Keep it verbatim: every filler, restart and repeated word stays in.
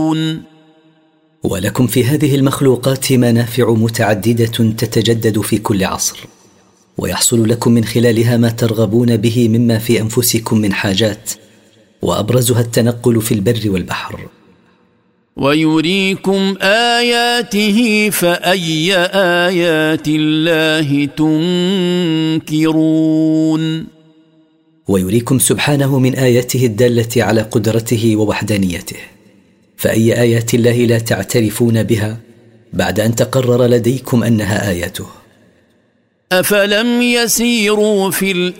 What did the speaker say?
تتفكرون. ولكم في هذه المخلوقات منافع متعددة تتجدد في كل عصر، ويحصل لكم من خلالها ما ترغبون به مما في أنفسكم من حاجات، وأبرزها التنقل في البر والبحر. ويريكم آياته فأي آيات الله تنكرون. ويريكم سبحانه من آياته الدالة على قدرته ووحدانيته، فأي آيات الله لا تعترفون بها بعد أن تقرر لديكم أنها آياته؟ أفلم يسيروا في الأرض